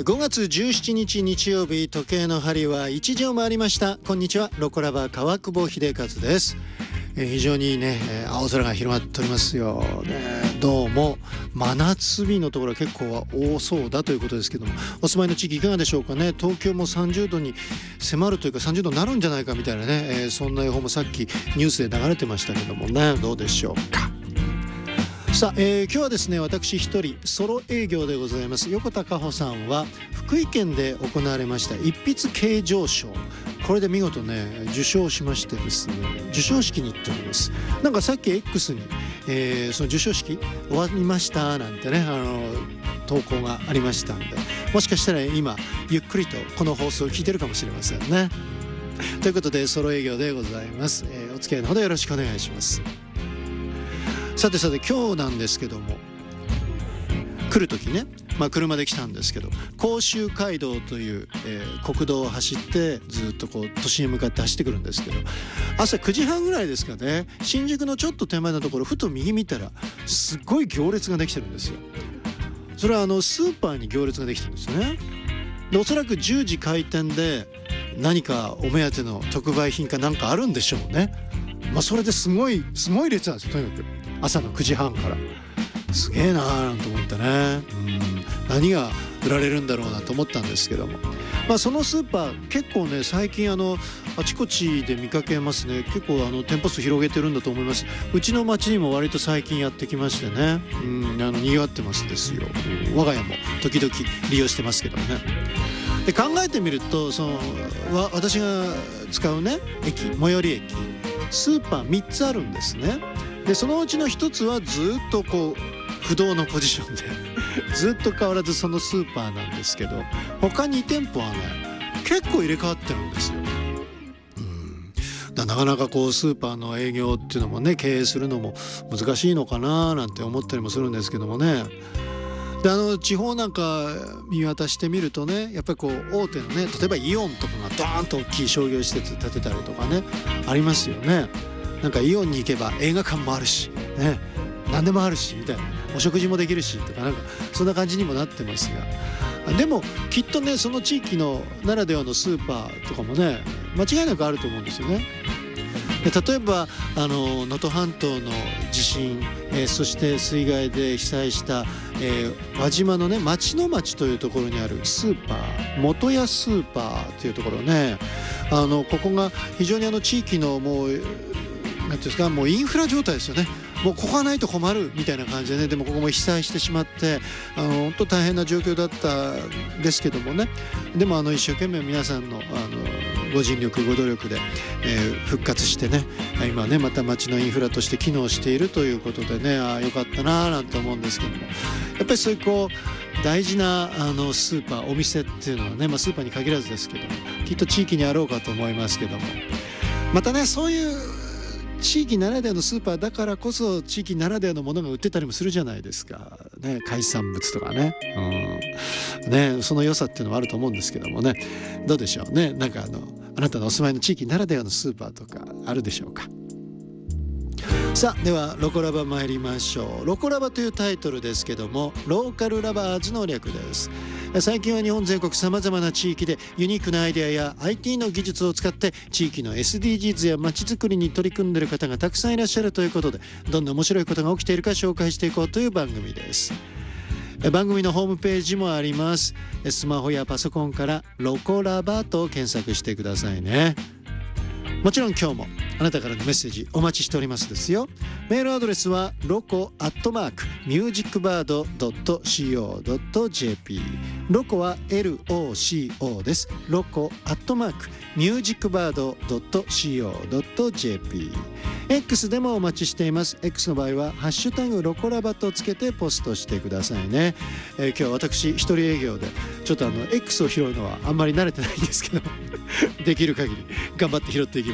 5月17日日曜日、時計の針は1時を回りました。こんにちは、ロコラバ川久保秀和です。非常にね、青空が広がっておりますよ、どうも真夏日のところは結構多そうだということですけども、お住まいの地域いかがでしょうかね。東京も30度に迫るというか30度になるんじゃないかみたいなね、そんな予報もさっきニュースで流れてましたけどもね、どうでしょうか。さあ、今日はですね、私一人ソロ営業でございます。横田加穂さんは福井県で行われました一筆啓上賞、これで見事ね受賞しましてですね、授賞式に行っております。なんかさっき X に、その授賞式終わりましたなんてね、投稿がありましたんで、もしかしたら今ゆっくりとこの放送を聞いてるかもしれませんね。ということでソロ営業でございます。お付き合いのほどよろしくお願いします。さて今日なんですけども、来る時ね、車で来たんですけど、甲州街道という、国道を走ってずっとこう都心へ向かって走ってくるんですけど、朝9時半ぐらいですかね、新宿のちょっと手前のところふと右見たらすっごい行列ができてるんですよ。それはスーパーに行列ができてるんですね。でおそらく10時開店で何かお目当ての特売品かなんかあるんでしょうね。それですごい列なんですよ。とにかく朝の9時半からすげえなーなんて思ってね、何が売られるんだろうなと思ったんですけども、そのスーパー結構ね最近あちこちで見かけますね。結構店舗数広げてるんだと思います。うちの町にも割と最近やってきましてね、賑わってますですよ。我が家も時々利用してますけどね。で考えてみると、私が使うね駅、最寄り駅、スーパー3つあるんですね。でそのうちの1つはずっとこう不動のポジションでずっと変わらずそのスーパーなんですけど、他2店舗はね結構入れ替わってるんですよ。なかなかこうスーパーの営業っていうのもね、経営するのも難しいのかななんて思ったりもするんですけどもね。で地方なんか見渡してみるとね、やっぱりこう大手のね、例えばイオンとかがドーンと大きい商業施設建てたりとかね、ありますよね。なんかイオンに行けば映画館もあるし、ね、何でもあるしみたいな、お食事もできるしとか、なんかそんな感じにもなってますが、でもきっとねその地域のならではのスーパーとかもね間違いなくあると思うんですよね。で例えば能登半島の地震、そして水害で被災した、輪島のね町の町というところにあるスーパー、元屋スーパーというところね、ここが非常に地域のもうなんていうんですか、もうインフラ状態ですよね。もうここがないと困るみたいな感じでね、でもここも被災してしまって本当大変な状況だったんですけどもね、でも一生懸命皆さんのご尽力ご努力で、復活してね、今ねまた町のインフラとして機能しているということでね、よかったななんて思うんですけども、やっぱりそういうこう大事なスーパー、お店っていうのはね、スーパーに限らずですけどもきっと地域にあろうかと思いますけども、またねそういう地域ならではのスーパーだからこそ地域ならではのものが売ってたりもするじゃないですか、ね、海産物とかね、その良さっていうのもあると思うんですけどもね、どうでしょうね。なんかあなたのお住まいの地域ならではのスーパーとかあるでしょうか。さあではロコラバ参りましょう。ロコラバというタイトルですけども、ローカルラバーズの略です。最近は日本全国さまざまな地域でユニークなアイデアや IT の技術を使って地域の SDGs や街づくりに取り組んでいる方がたくさんいらっしゃるということで、どんな面白いことが起きているか紹介していこうという番組です。番組のホームページもあります。スマホやパソコンからロコラバと検索してくださいね。もちろん今日もあなたからのメッセージお待ちしておりますですよ。メールアドレスはloco@musicbird.co.jp、 ロコは LOCO です。loco@musicbird.co.jp。 X でもお待ちしています。 X の場合はハッシュタグロコラバとつけてポストしてくださいね。今日は私一人営業でちょっとX を拾うのはあんまり慣れてないんですけどできる限り頑張って拾っていきます。